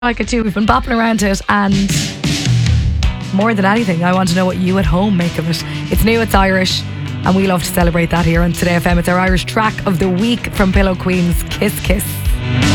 like it too. We've been bopping around to it, and more than anything, I want to know what you at home make of it. It's new, it's Irish, and we love to celebrate that here on Today FM. It's our Irish track of the week from Pillow Queen's Kiss Kiss.